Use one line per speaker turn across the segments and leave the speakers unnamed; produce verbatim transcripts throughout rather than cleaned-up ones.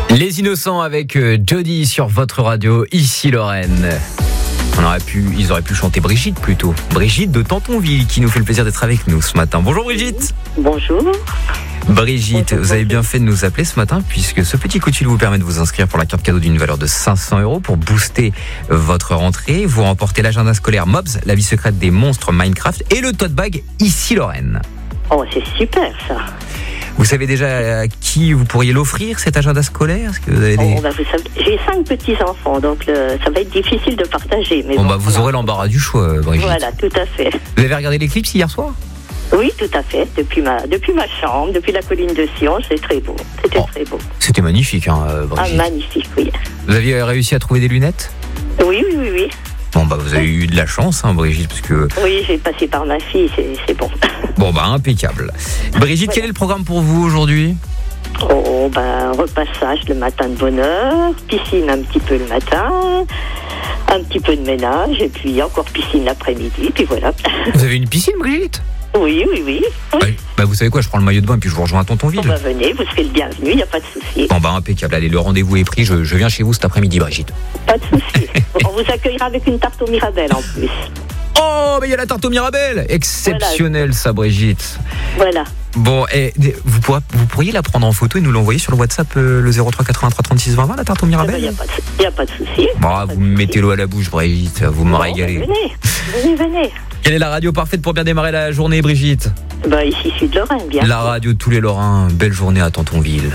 Les Innocents avec euh, Jody sur votre radio, ici Lorraine. On aurait pu, ils auraient pu chanter Brigitte plutôt. Brigitte de Tantonville qui nous fait le plaisir d'être avec nous ce matin. Bonjour Brigitte.
Bonjour.
Brigitte,
bonjour,
vous avez
bonjour.
bien fait de nous appeler ce matin puisque ce petit coup de fil vous permet de vous inscrire pour la carte cadeau d'une valeur de cinq cents euros pour booster votre rentrée. Vous remportez l'agenda scolaire Mobs, la vie secrète des monstres Minecraft et le tote bag ici Lorraine.
Oh, c'est super ça.
Vous savez déjà à qui vous pourriez l'offrir cet agenda scolaire? Est-ce que vous avez des...
Oh, bah, vous savez, j'ai cinq petits-enfants, donc le, ça va être difficile de partager. Mais
Bon,
bon,
bah vous
voilà.
aurez l'embarras du choix, Brigitte.
Voilà, tout à fait.
Vous avez regardé l'éclipse hier soir?
Oui, tout à fait. Depuis ma, depuis ma chambre, depuis la colline de Sion, c'est très beau. C'était
Oh.
très beau.
C'était magnifique, hein,
Ah,
Brigitte.
magnifique, oui.
Vous aviez réussi à trouver des lunettes?
Oui, oui, oui, oui.
Bon, bah vous avez eu de la chance, hein, Brigitte, parce que...
Oui, j'ai passé par ma fille, c'est, c'est bon.
Bon, bah impeccable. Brigitte, quel est le programme pour vous aujourd'hui?
Oh, ben, repassage le matin de bonne heure, piscine un petit peu le matin, un petit peu de ménage, et puis encore piscine l'après-midi, puis voilà.
Vous avez une piscine, Brigitte?
Oui, oui, oui.
bah, bah vous savez quoi, je prends le maillot de bain et puis je vous rejoins à Tantonville.
Bon, bah, venez, vous serez le bienvenu, il n'y a pas de souci.
Bon, bah impeccable. Allez, le rendez-vous est pris. Je, je viens chez vous cet après-midi, Brigitte.
Pas de souci. On vous accueillera avec une tarte au Mirabelle en plus.
Oh, mais il y a la tarte au Mirabelle. Exceptionnel, ça, Brigitte.
Voilà.
Bon, et vous, pourrez, vous pourriez la prendre en photo et nous l'envoyer sur le WhatsApp, euh, le zéro trois quatre-vingt-trois trente-six vingt vingt, la tarte au
Il n'y
Mirabelle?
a, y a pas de souci.
Bon,
Pas
vous
de
me
souci.
mettez l'eau à la bouche, Brigitte. Vous me
Bon,
régalez.
bah, venez, venez, venez.
Quelle est la radio parfaite pour bien démarrer la journée, Brigitte?
Bah, ici, Sud-Lorraine, bien.
La radio de tous les Lorrains. Belle journée à Tantonville.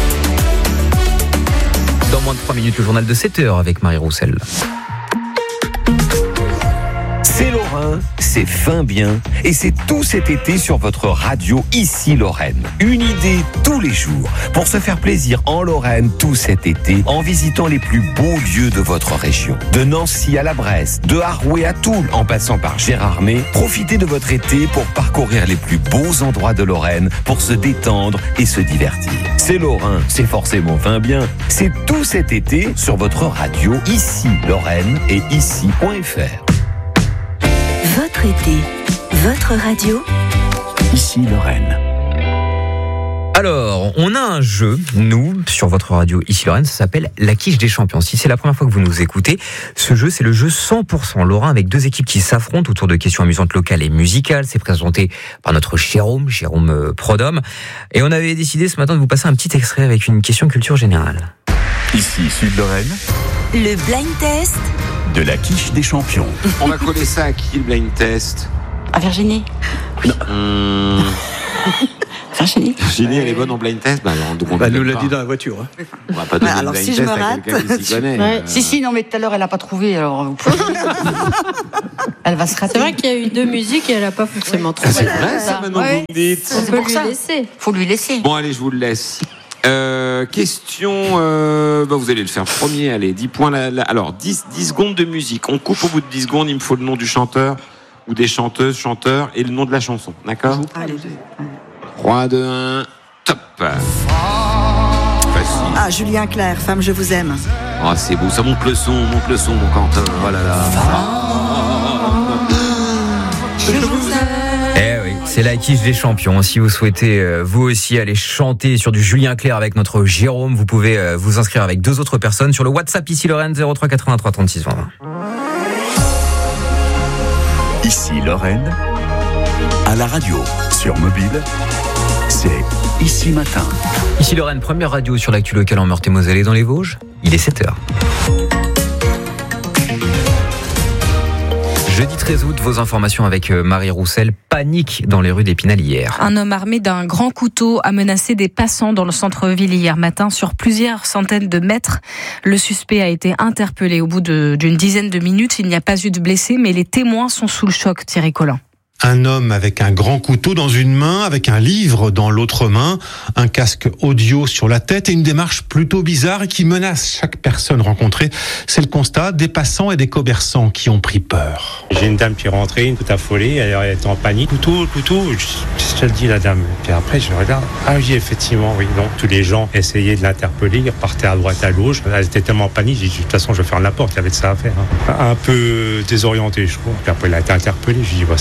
Dans moins de trois minutes, le journal de sept heures avec Marie Roussel.
C'est Lorrain, c'est fin bien, et c'est tout cet été sur votre radio ici Lorraine. Une idée tous les jours pour se faire plaisir en Lorraine tout cet été en visitant les plus beaux lieux de votre région. De Nancy à la Bresse, de Haroué à Toul, en passant par Gérardmer, profitez de votre été pour parcourir les plus beaux endroits de Lorraine pour se détendre et se divertir. C'est Lorrain, c'est forcément fin bien. C'est tout cet été sur votre radio ici Lorraine et ici point f r.
Votre été, votre radio,
Ici Lorraine.
Alors, on a un jeu, nous, sur votre radio ici Lorraine, ça s'appelle La Quiche des Champions. Si c'est la première fois que vous nous écoutez, ce jeu, c'est le jeu cent pour cent Lorrain avec deux équipes qui s'affrontent autour de questions amusantes locales et musicales. C'est présenté par notre Jérôme, Jérôme Prodhomme. Et on avait décidé ce matin de vous passer un petit extrait avec une question culture générale.
Ici, Sud-Lorraine,
le blind test
de la quiche des champions.
On va coller ça à qui, le blind test?
À Virginie.
Hum,
Virginie.
Virginie, elle est bonne en blind test? Bah, alors, donc on
Bah,
ne
nous
donne
l'a
pas.
dit dans la voiture. Hein.
On va pas donner
Ouais,
le
alors,
blind
si je
test
me
à
rate-
quelqu'un qui s'y connaît.
Ouais.
Euh,
Si, si, non, mais tout à l'heure, elle n'a pas trouvé, alors vous pouvez. Elle va se rater.
C'est vrai qu'il y a eu deux musiques et elle n'a pas forcément trouvé.
C'est vrai, ça, maintenant que
Ouais.
vous me dites.
On
C'est
peut
pour
lui
ça.
laisser.
Faut lui laisser.
Bon, allez, je vous le laisse. Euh, question, euh, bah, vous allez le faire premier, allez, dix points. La, la- alors, dix, dix secondes de musique. On coupe au bout de dix secondes, il me faut le nom du chanteur ou des chanteuses, chanteurs et le nom de la chanson. D'accord?
Allez.
trois, deux, un, top. Facile.
Ah, Julien Clerc, femme, je vous aime.
Oh, c'est beau, ça monte le son, monte le son, mon Quentin. Oh là là.
Eh oui, c'est La Quiche des Champions. Si vous souhaitez euh, vous aussi aller chanter sur du Julien Clerc avec notre Jérôme, vous pouvez euh, vous inscrire avec deux autres personnes sur le WhatsApp ici Lorraine zéro trois quatre-vingt-trois trente-six vingt vingt.
Ici Lorraine, à la radio, sur mobile, c'est Ici Matin.
Ici Lorraine, première radio sur l'actu locale en Meurthe-et-Moselle et dans les Vosges. Il est sept heures. Jeudi treize août, vos informations avec Marie Roussel. Panique dans les rues d'Épinal hier.
Un homme armé d'un grand couteau a menacé des passants dans le centre-ville hier matin sur plusieurs centaines de mètres. Le suspect a été interpellé au bout de, d'une dizaine de minutes. Il n'y a pas eu de blessés, mais les témoins sont sous le choc, Thierry Collin.
Un homme avec un grand couteau dans une main, avec un livre dans l'autre main, un casque audio sur la tête et une démarche plutôt bizarre qui menace chaque personne rencontrée. C'est le constat des passants et des commerçants qui ont pris peur.
J'ai une dame qui est rentrée, toute affolée, elle était en panique. Couteau, couteau, je te le dis la dame. Puis après je regarde, ah oui effectivement, oui. Donc tous les gens essayaient de l'interpeller, ils repartaient à droite, à gauche. Elle était tellement en panique, j'ai dit de toute façon je vais fermer la porte, il y avait de ça à faire. Hein. Un peu désorienté je trouve. Puis après elle a été interpellée, je dis bah c'est bon.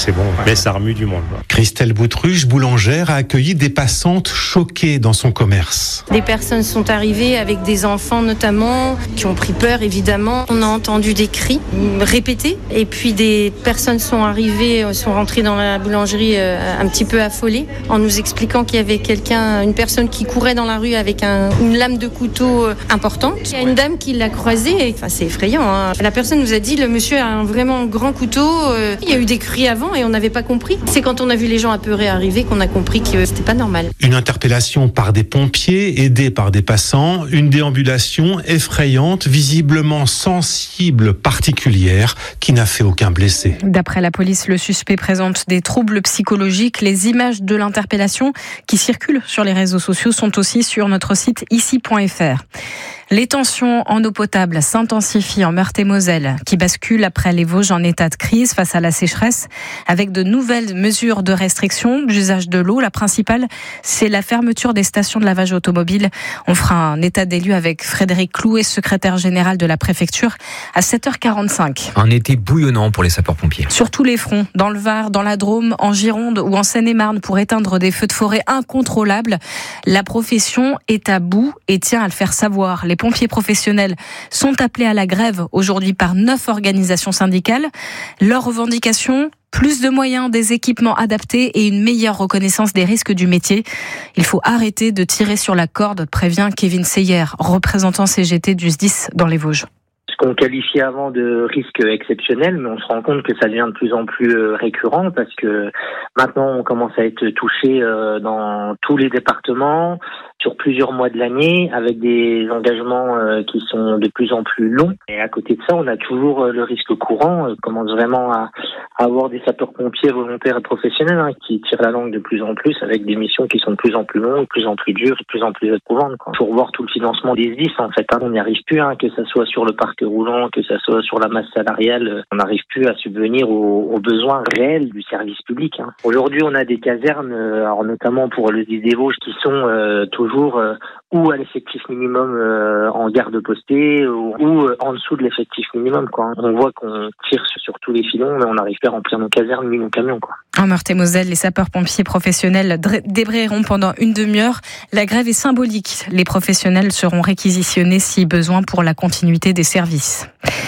Mais ça remue du monde. Quoi.
Christelle Boutruche, boulangère, a accueilli des passantes choquées dans son commerce.
Des personnes sont arrivées avec des enfants notamment, qui ont pris peur évidemment. On a entendu des cris répétés et puis des personnes sont arrivées, sont rentrées dans la boulangerie un petit peu affolées en nous expliquant qu'il y avait quelqu'un, une personne qui courait dans la rue avec un, une lame de couteau importante. Il y a une dame qui l'a croisée, et, enfin c'est effrayant. Hein. La personne nous a dit le monsieur a un vraiment grand couteau. Il y a eu des cris avant et on n'avait pas compris. C'est quand on a vu les gens apeurés arriver qu'on a compris que c'était pas normal.
Une interpellation par des pompiers aidés par des passants, une déambulation effrayante, visiblement sensible, particulière, qui n'a fait aucun blessé.
D'après la police, le suspect présente des troubles psychologiques. Les images de l'interpellation qui circulent sur les réseaux sociaux sont aussi sur notre site ici point f r. Les tensions en eau potable s'intensifient en Meurthe-et-Moselle, qui bascule après les Vosges en état de crise face à la sécheresse, avec de nouvelles mesures de restriction d'usage de l'eau. La principale, c'est la fermeture des stations de lavage automobile. On fera un état des lieux avec Frédéric Clouet, secrétaire général de la préfecture, à sept heures quarante-cinq.
Un été bouillonnant pour les sapeurs-pompiers.
Sur tous les fronts, dans le Var, dans la Drôme, en Gironde ou en Seine-et-Marne, pour éteindre des feux de forêt incontrôlables. La profession est à bout et tient à le faire savoir. Les pompiers professionnels sont appelés à la grève aujourd'hui par neuf organisations syndicales. Leurs revendications, plus de moyens, des équipements adaptés et une meilleure reconnaissance des risques du métier. Il faut arrêter de tirer sur la corde, prévient Kevin Seyer, représentant C G T du S D I S dans les Vosges.
Ce qu'on qualifiait avant de risque exceptionnel, mais on se rend compte que ça devient de plus en plus récurrent parce que maintenant on commence à être touché dans tous les départements, sur plusieurs mois de l'année, avec des engagements qui sont de plus en plus longs. Et à côté de ça, on a toujours le risque courant. On commence vraiment à avoir des sapeurs-pompiers volontaires et professionnels hein, qui tirent la langue de plus en plus avec des missions qui sont de plus en plus longues, de plus en plus dures, de plus en plus éprouvantes. Il faut revoir tout le financement des S D I S en fait. Hein. On n'y arrive plus, hein, que ça soit sur le parc roulant, que ça soit sur la masse salariale. On n'arrive plus à subvenir aux, aux besoins réels du service public. Hein. Aujourd'hui, on a des casernes, alors notamment pour le S D I S des Vosges, qui sont euh, toujours Euh, ou à l'effectif minimum euh, en garde postée ou, ou euh, en dessous de l'effectif minimum. Quoi. On voit qu'on tire sur, sur tous les filons, mais on n'arrive pas à remplir nos casernes ni nos camions. Quoi.
En Meurthe-et-Moselle, les sapeurs-pompiers professionnels débrayeront pendant une demi-heure. La grève est symbolique. Les professionnels seront réquisitionnés si besoin pour la continuité des services.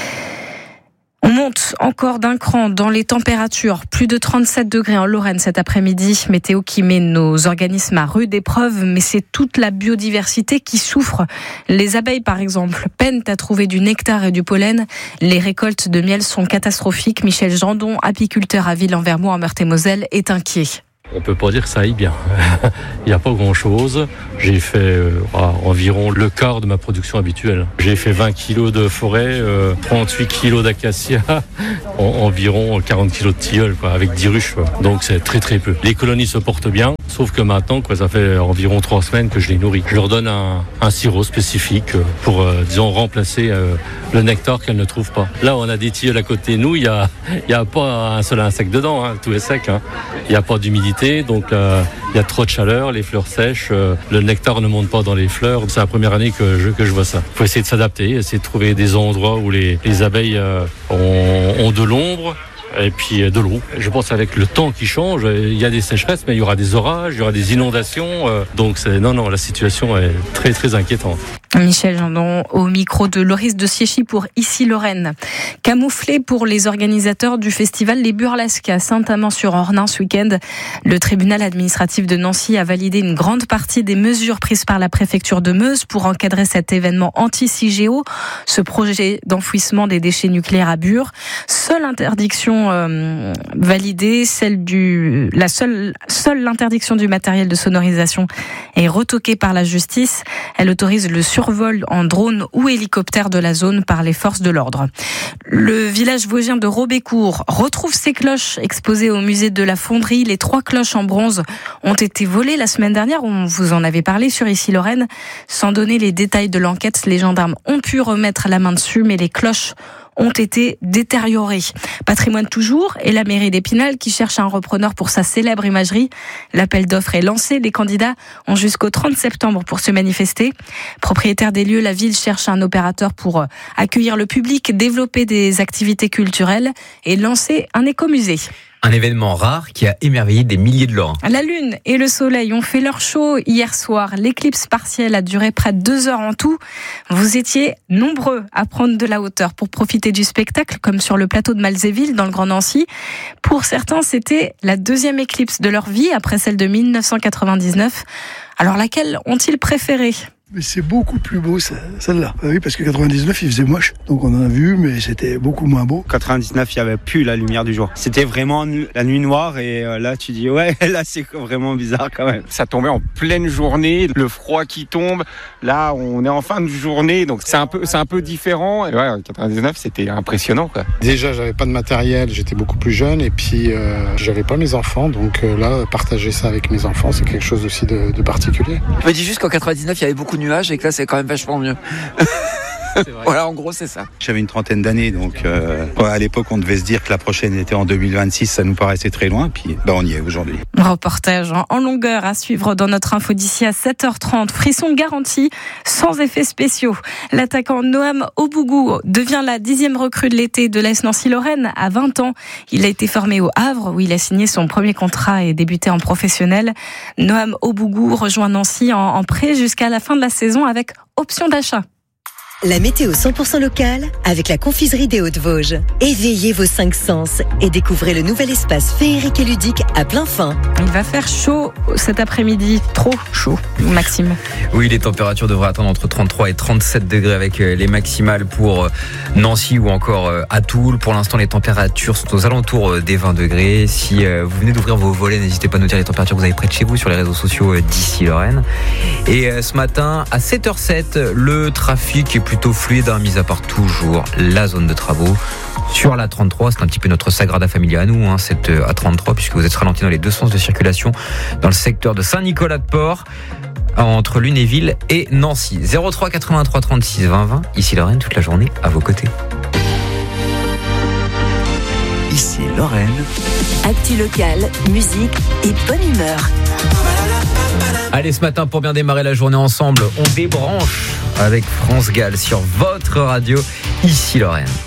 On monte encore d'un cran dans les températures. Plus de trente-sept degrés en Lorraine cet après-midi. Météo qui met nos organismes à rude épreuve, mais c'est toute la biodiversité qui souffre. Les abeilles, par exemple, peinent à trouver du nectar et du pollen. Les récoltes de miel sont catastrophiques. Michel Jandon, apiculteur à Ville-en-Vermois en Meurthe-et-Moselle, est inquiet.
On peut pas dire que ça aille bien. Il n'y a pas grand-chose. J'ai fait euh, environ le quart de ma production habituelle. J'ai fait vingt kilos de forêt, euh, trente-huit kilos d'acacia, en, environ quarante kilos de tilleul, quoi, avec dix ruches. Quoi. Donc c'est très très peu. Les colonies se portent bien, sauf que maintenant, quoi, ça fait environ trois semaines que je les nourris. Je leur donne un, un sirop spécifique pour, euh, disons, remplacer euh, le nectar qu'elles ne trouvent pas. Là, on a des tilleuls à côté de nous, il n'y a, y a pas un seul insecte dedans, hein, tout est sec. Hein. Il n'y a pas d'humidité. Donc euh, il y a trop de chaleur, les fleurs sèchent, euh, le nectar ne monte pas dans les fleurs. C'est la première année que je, que je vois ça. Il faut essayer de s'adapter, essayer de trouver des endroits où les, les abeilles euh, ont, ont de l'ombre et puis de l'eau. Je pense qu'avec le temps qui change, il y a des sécheresses, mais il y aura des orages, il y aura des inondations. Euh, donc c'est, non, non, la situation est très, très inquiétante.
Michel Jandon au micro de Loris de Siechy pour Ici Lorraine. Camouflé pour les organisateurs du festival Les Burlesques à Saint-Amand-sur-Ornain ce week-end, le tribunal administratif de Nancy a validé une grande partie des mesures prises par la préfecture de Meuse pour encadrer cet événement anti-C G O, ce projet d'enfouissement des déchets nucléaires à Bure. Seule interdiction euh, validée, celle du, la seule, seule l'interdiction du matériel de sonorisation est retoquée par la justice. Elle autorise le survol en drone ou hélicoptère de la zone par les forces de l'ordre. Le village vosgien de Robécourt retrouve ses cloches exposées au musée de la Fonderie. Les trois cloches en bronze ont été volées la semaine dernière. On vous en avait parlé sur Ici Lorraine. Sans donner les détails de l'enquête, les gendarmes ont pu remettre la main dessus, mais les cloches ont été détériorées. Patrimoine toujours, et la mairie d'Épinal qui cherche un repreneur pour sa célèbre imagerie. L'appel d'offres est lancé. Les candidats ont jusqu'au trente septembre pour se manifester. Propriétaire des lieux, la ville cherche un opérateur pour accueillir le public, développer des activités culturelles et lancer un écomusée.
Un événement rare qui a émerveillé des milliers de Lorrains.
La Lune et le Soleil ont fait leur show hier soir. L'éclipse partielle a duré près de deux heures en tout. Vous étiez nombreux à prendre de la hauteur pour profiter du spectacle, comme sur le plateau de Malzéville, dans le Grand Nancy. Pour certains, c'était la deuxième éclipse de leur vie, après celle de mille neuf cent quatre-vingt-dix-neuf. Alors, laquelle ont-ils préféré ?
Mais c'est beaucoup plus beau celle-là. Oui, parce que quatre-vingt-dix-neuf, il faisait moche. Donc on en a vu, mais c'était beaucoup moins beau.
quatre-vingt-dix-neuf, il n'y avait plus la lumière du jour. C'était vraiment la nuit noire et là tu dis ouais, là c'est vraiment bizarre quand même.
Ça tombait en pleine journée, le froid qui tombe. Là, on est en fin de journée, donc c'est un peu, c'est un peu différent. Et ouais, quatre-vingt-dix-neuf, c'était impressionnant, quoi.
Déjà, j'avais pas de matériel, j'étais beaucoup plus jeune et puis euh, j'avais pas mes enfants. Donc euh, là, partager ça avec mes enfants, c'est quelque chose aussi de, de particulier.
Je me dis juste qu'en quatre-vingt-dix-neuf, il y avait beaucoup de nuages et que là c'est quand même vachement mieux. Voilà, en gros c'est ça.
J'avais une trentaine d'années, donc euh, à l'époque on devait se dire que la prochaine était en deux mille vingt-six, ça nous paraissait très loin, puis bah, on y est aujourd'hui.
Reportage en longueur à suivre dans notre info d'ici à sept heures trente. Frisson garanti, sans effets spéciaux. L'attaquant Noam Obougou devient la dixième recrue de l'été de l'A S Nancy-Lorraine à vingt ans. Il a été formé au Havre où il a signé son premier contrat et débuté en professionnel. Noam Obougou rejoint Nancy en, en prêt jusqu'à la fin de la saison avec option d'achat.
La météo cent pour cent locale avec la confiserie des Hauts-de-Vosges. Éveillez vos cinq sens et découvrez le nouvel espace féerique et ludique à plein fin.
Il va faire chaud cet après-midi, trop chaud, Maxime.
Oui, les températures devraient atteindre entre trente-trois et trente-sept degrés avec les maximales pour Nancy ou encore à Toul. Pour l'instant, les températures sont aux alentours des vingt degrés. Si vous venez d'ouvrir vos volets, n'hésitez pas à nous dire les températures que vous avez près de chez vous sur les réseaux sociaux d'ici Lorraine. Et ce matin, à sept heures zéro sept, le trafic est plutôt fluide, hein, mis à part toujours la zone de travaux. Sur la trente-trois, c'est un petit peu notre Sagrada Familia à nous, hein, cette A trente-trois, puisque vous êtes ralenti dans les deux sens de circulation dans le secteur de Saint-Nicolas-de-Port, entre Lunéville et Nancy. zéro trois quatre-vingt-trois trente-six vingt vingt, ici Lorraine, toute la journée à vos côtés.
Ici Lorraine.
Actu locale, musique et bonne humeur.
Allez, ce matin, pour bien démarrer la journée ensemble, on débranche avec France Gall sur votre radio, ici Lorraine.